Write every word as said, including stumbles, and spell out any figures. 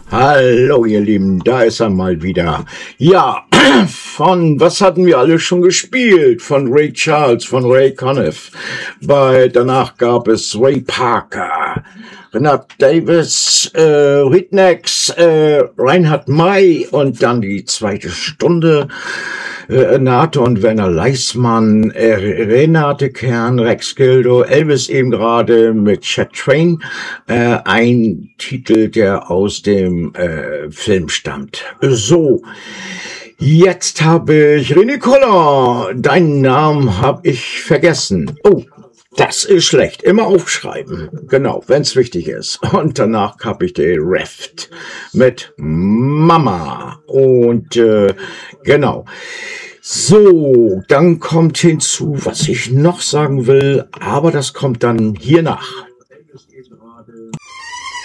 Hallo ihr Lieben, da ist er mal wieder. Ja, von, was hatten wir alle schon gespielt? Von Ray Charles, von Ray Conniff. Bei, danach gab es Ray Parker, Renat Davis, äh, Rednecks, äh, Reinhard May und dann die zweite Stunde. Renate und Werner Leismann, äh, Renate Kern, Rex Gildo, Elvis eben gerade mit Chet Train, äh, ein Titel, der aus dem äh, Film stammt. So, jetzt habe ich René Koller, deinen Namen habe ich vergessen. Oh, das ist schlecht. Immer aufschreiben. Genau, wenn es wichtig ist. Und danach habe ich den Reft mit Mama. Und äh, genau. So, dann kommt hinzu, was ich noch sagen will, aber das kommt dann hier nach.